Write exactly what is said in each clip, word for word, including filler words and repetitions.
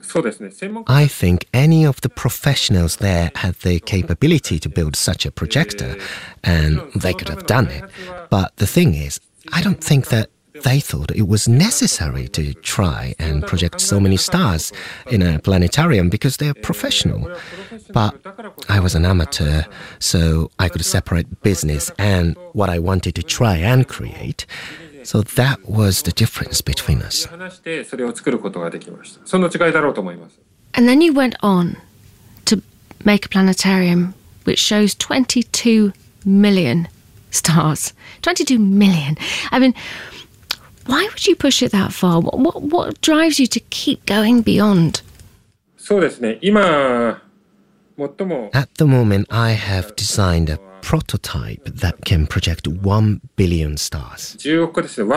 I think any of the professionals there had the capability to build such a projector, and they could have done it. But the thing is, I don't think that they thought it was necessary to try and project so many stars in a planetarium because they're professional. But I was an amateur, so I could separate business and what I wanted to try and create. So that was the difference between us. And then you went on to make a planetarium which shows twenty-two million stars. twenty-two million. I mean, why would you push it that far? What, what, what drives you to keep going beyond? At the moment, I have designed a prototype that can project one billion stars. The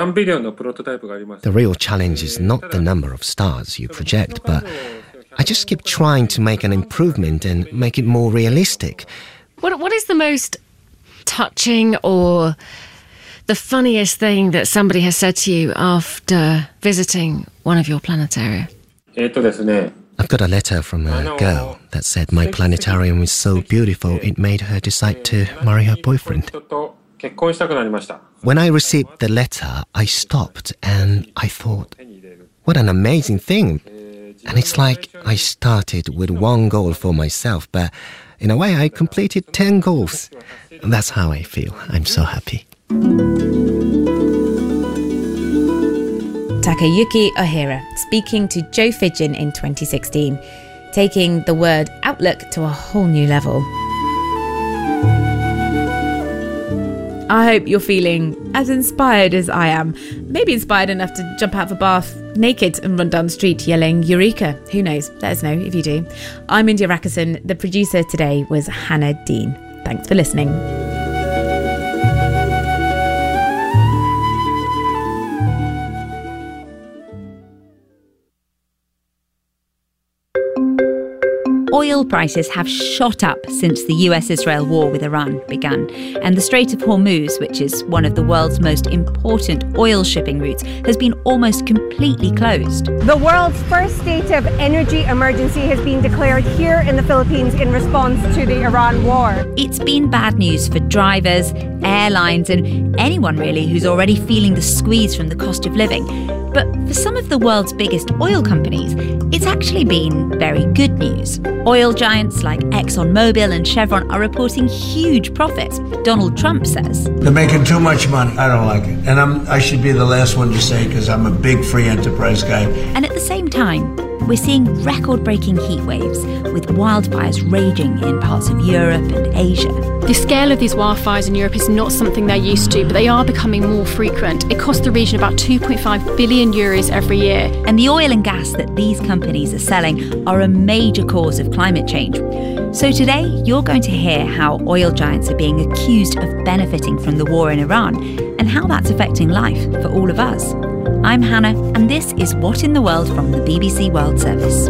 real challenge is not the number of stars you project, but I just keep trying to make an improvement and make it more realistic. What What is the most touching or the funniest thing that somebody has said to you after visiting one of your planetaria? I've got a letter from a girl that said my planetarium is so beautiful it made her decide to marry her boyfriend. When I received the letter, I stopped and I thought, what an amazing thing. And it's like I started with one goal for myself, but in a way I completed ten goals. That's how I feel. I'm so happy. Takayuki Ohira speaking to Joe Fidgen in twenty sixteen, taking the word outlook to a whole new level. I hope you're feeling as inspired as I am. Maybe inspired enough to jump out of a bath naked and run down the street yelling Eureka. Who knows? Let us know if you do. I'm India Rakison. The producer today was Hannah Dean. Thanks for listening. Oil prices have shot up since the U S-Israel war with Iran began, and the Strait of Hormuz, which is one of the world's most important oil shipping routes, has been almost completely closed. The world's first state of energy emergency has been declared here in the Philippines in response to the Iran war. It's been bad news for drivers, airlines, and anyone really who's already feeling the squeeze from the cost of living. But for some of the world's biggest oil companies, it's actually been very good news. Oil giants like ExxonMobil and Chevron are reporting huge profits. Donald Trump says, they're making too much money. I don't like it. And I'm, I should be the last one to say because I'm a big free enterprise guy. And at the same time, we're seeing record-breaking heat waves with wildfires raging in parts of Europe and Asia. The scale of these wildfires in Europe is not something they're used to, but they are becoming more frequent. It costs the region about two point five billion euros every year. And the oil and gas that these companies are selling are a major cause of climate change. So today, you're going to hear how oil giants are being accused of benefiting from the war in Iran and how that's affecting life for all of us. I'm Hannah, and this is What in the World from the B B C World Service.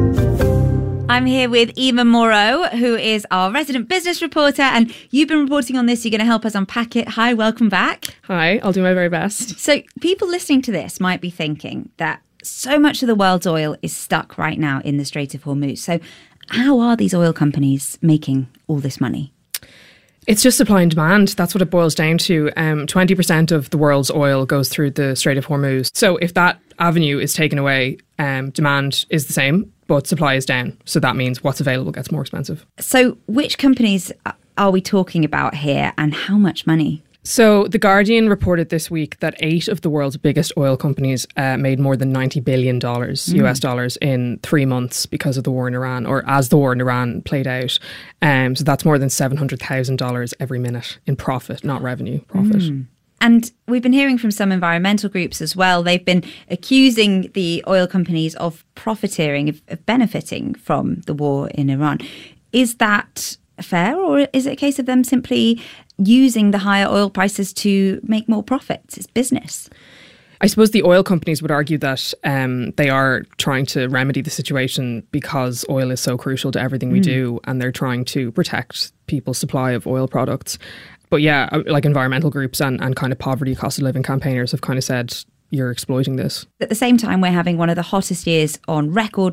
I'm here with Eva Moreau, who is our resident business reporter, and you've been reporting on this. You're going to help us unpack it. Hi, welcome back. Hi, I'll do my very best. So people listening to this might be thinking that so much of the world's oil is stuck right now in the Strait of Hormuz. So how are these oil companies making all this money? It's just supply and demand. That's what it boils down to. Um, twenty percent of the world's oil goes through the Strait of Hormuz. So if that avenue is taken away, um, demand is the same, but supply is down. So that means what's available gets more expensive. So which companies are we talking about here and how much money? So The Guardian reported this week that eight of the world's biggest oil companies uh, made more than ninety billion dollars mm. U S dollars in three months because of the war in Iran, or as the war in Iran played out. Um, so that's more than seven hundred thousand dollars every minute in profit, not revenue, profit. Mm. And we've been hearing from some environmental groups as well. They've been accusing the oil companies of profiteering, of, of benefiting from the war in Iran. Is that fair, or is it a case of them simply using the higher oil prices to make more profits? It's business. I suppose the oil companies would argue that um, they are trying to remedy the situation because oil is so crucial to everything we mm. do, and they're trying to protect people's supply of oil products. But yeah, like environmental groups and, and kind of poverty, cost of living campaigners have kind of said, you're exploiting this. At the same time, we're having one of the hottest years on record